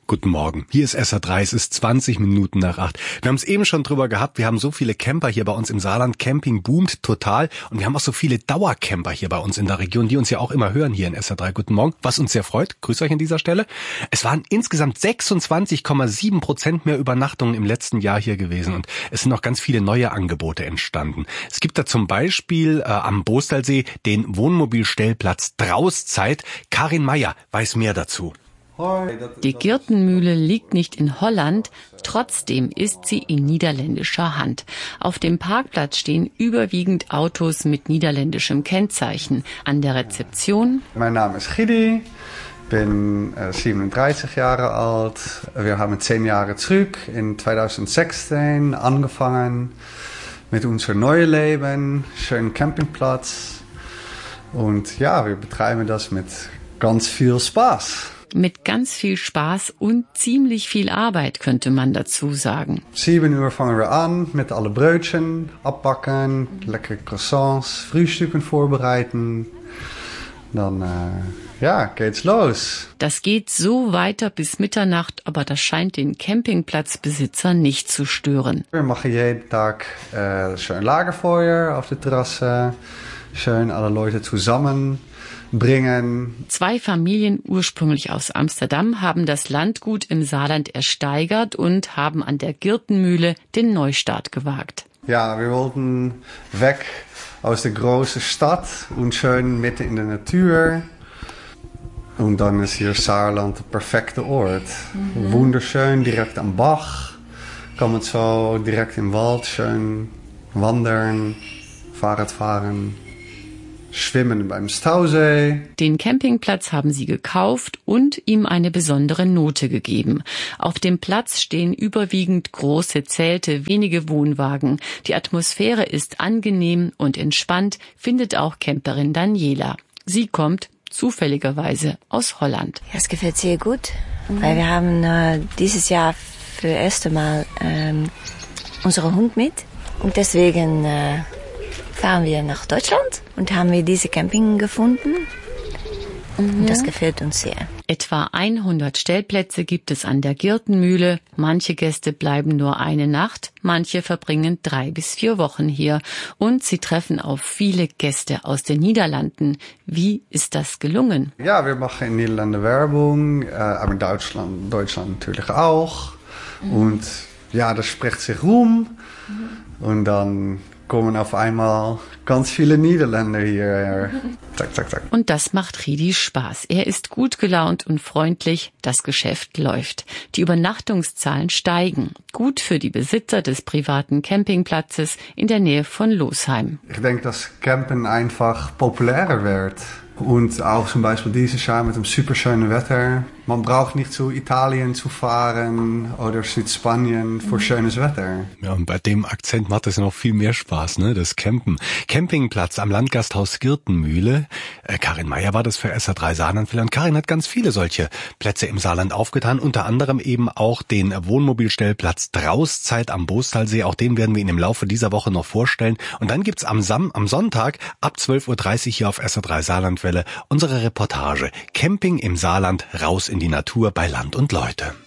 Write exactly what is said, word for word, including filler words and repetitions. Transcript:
Guten Morgen. Hier ist S R drei, es ist zwanzig Minuten nach acht. Wir haben es eben schon drüber gehabt, wir haben so viele Camper hier bei uns im Saarland. Camping boomt total und wir haben auch so viele Dauercamper hier bei uns in der Region, die uns ja auch immer hören hier in S R drei. Guten Morgen, was uns sehr freut. Grüß euch an dieser Stelle. Es waren insgesamt sechsundzwanzig Komma sieben Prozent mehr Übernachtungen im letzten Jahr hier gewesen und es sind noch ganz viele neue Angebote entstanden. Es gibt da zum Beispiel äh, am Bostalsee den Wohnmobilstellplatz Drauszeit. Karin Meyer weiß mehr dazu. Die Girtenmühle liegt nicht in Holland, trotzdem ist sie in niederländischer Hand. Auf dem Parkplatz stehen überwiegend Autos mit niederländischem Kennzeichen. An der Rezeption: Mein Name ist Gidi, bin äh, siebenunddreißig Jahre alt. Wir haben zehn Jahre zurück in zweitausendsechzehn angefangen mit unserem neuen Leben, schönen Campingplatz. Und ja, wir betreiben das mit ganz viel Spaß. Mit ganz viel Spaß und ziemlich viel Arbeit, könnte man dazu sagen. sieben Uhr fangen wir an mit alle Brötchen abbacken, leckere Croissants, Frühstücken vorbereiten. Dann äh, ja, geht's los. Das geht so weiter bis Mitternacht, aber das scheint den Campingplatzbesitzer nicht zu stören. Wir machen jeden Tag äh, schön Lagerfeuer auf der Terrasse, schön alle Leute zusammen bringen. Zwei Familien ursprünglich aus Amsterdam haben das Landgut im Saarland ersteigert und haben an der Girtenmühle den Neustart gewagt. Ja, wir wollten weg aus der großen Stadt und schön mitten in der Natur. Und dann ist hier Saarland der perfekte Ort. Mhm. Wunderschön, direkt am Bach. Kann man so direkt im Wald schön wandern, Fahrrad fahren. Schwimmen beim Stausee. Den Campingplatz haben sie gekauft und ihm eine besondere Note gegeben. Auf dem Platz stehen überwiegend große Zelte, wenige Wohnwagen. Die Atmosphäre ist angenehm und entspannt, findet auch Camperin Daniela. Sie kommt zufälligerweise aus Holland. Ja, es gefällt sehr gut, mhm. weil wir haben äh, dieses Jahr für das erste Mal ähm, unseren Hund mit und deswegen äh, fahren wir nach Deutschland und haben wir diese Camping gefunden. Mhm. Und das gefällt uns sehr. Etwa hundert Stellplätze gibt es an der Girtenmühle. Manche Gäste bleiben nur eine Nacht, manche verbringen drei bis vier Wochen hier. Und sie treffen auf viele Gäste aus den Niederlanden. Wie ist das gelungen? Ja, wir machen in Niederlande Werbung, äh, aber in Deutschland, Deutschland natürlich auch. Mhm. Und ja, das spricht sich rum. Mhm. Und dann kommen auf einmal ganz viele Niederländer hierher. Zack, zack, zack. Und das macht Ridi Spaß. Er ist gut gelaunt und freundlich. Das Geschäft läuft. Die Übernachtungszahlen steigen. Gut für die Besitzer des privaten Campingplatzes in der Nähe von Losheim. Ich denke, dass Campen einfach populärer wird. Und auch zum Beispiel dieses Jahr mit dem superschönen Wetter. Man braucht nicht zu Italien zu fahren oder Südspanien für schönes Wetter. Ja, und bei dem Akzent macht es noch viel mehr Spaß, ne? Das Campen. Campingplatz am Landgasthaus Girtenmühle. Äh, Karin Meyer war das für S R drei Saarlandwelle. Und Karin hat ganz viele solche Plätze im Saarland aufgetan. Unter anderem eben auch den Wohnmobilstellplatz Drauszeit am Bostalsee. Auch den werden wir Ihnen im Laufe dieser Woche noch vorstellen. Und dann gibt's am, Sam- am Sonntag ab zwölf Uhr dreißig hier auf S R drei Saarlandwelle unsere Reportage Camping im Saarland, raus in die Natur bei Land und Leute.